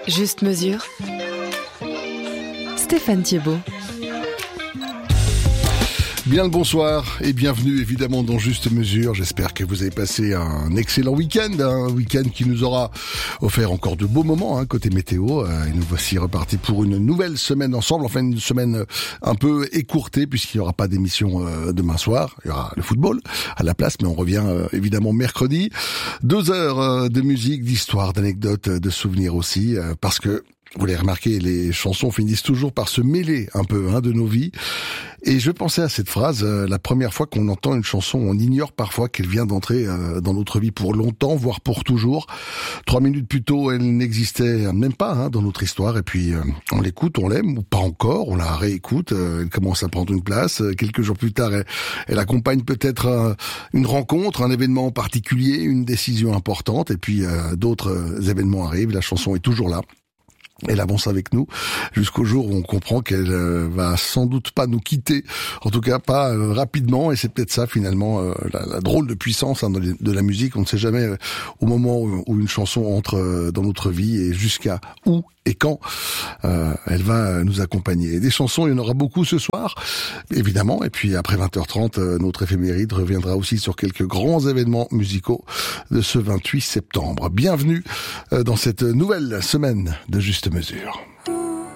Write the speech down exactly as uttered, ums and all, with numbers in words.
Juste mesure. Stéphane Thiebaud. Bien le bonsoir et bienvenue évidemment dans Juste Mesure. J'espère que vous avez passé un excellent week-end, un week-end qui nous aura offert encore de beaux moments hein, côté météo. Et nous voici repartis pour une nouvelle semaine ensemble, enfin une semaine un peu écourtée puisqu'il n'y aura pas d'émission euh, demain soir. Il y aura le football à la place, mais on revient euh, évidemment mercredi. Deux heures euh, de musique, d'histoire, d'anecdotes, de souvenirs aussi, euh, parce que vous l'avez remarqué, les chansons finissent toujours par se mêler un peu hein, de nos vies. Et je pensais à cette phrase, euh, la première fois qu'on entend une chanson, on ignore parfois qu'elle vient d'entrer euh, dans notre vie pour longtemps, voire pour toujours. Trois minutes plus tôt, elle n'existait même pas hein, dans notre histoire. Et puis, euh, on l'écoute, on l'aime, ou pas encore, on la réécoute, euh, elle commence à prendre une place. Euh, quelques jours plus tard, elle, elle accompagne peut-être euh, une rencontre, un événement particulier, une décision importante. Et puis, euh, d'autres euh, événements arrivent, la chanson est toujours là. Elle avance avec nous jusqu'au jour où on comprend qu'elle euh, va sans doute pas nous quitter, en tout cas pas euh, rapidement, et c'est peut-être ça finalement euh, la, la drôle de puissance hein, de, de la musique. On ne sait jamais euh, au moment où, où une chanson entre euh, dans notre vie et jusqu'à où et quand euh, elle va nous accompagner. Et des chansons, il y en aura beaucoup ce soir, évidemment, et puis après vingt heures trente, euh, notre éphéméride reviendra aussi sur quelques grands événements musicaux de ce vingt-huit septembre. Bienvenue euh, dans cette nouvelle semaine de Juste Mesure.